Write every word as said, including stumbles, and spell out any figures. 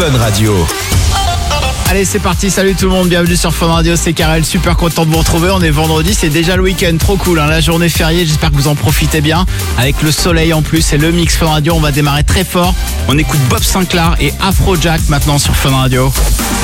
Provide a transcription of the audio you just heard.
Fun Radio. Allez, c'est parti, salut tout le monde, bienvenue sur Fun Radio, c'est Karel, super content de vous retrouver. On est vendredi, c'est déjà le week-end, trop cool, hein, la journée fériée, j'espère que vous en profitez bien. Avec le soleil en plus et le mix Fun Radio, on va démarrer très fort. On écoute Bob Sinclair et Afrojack maintenant sur Fun Radio.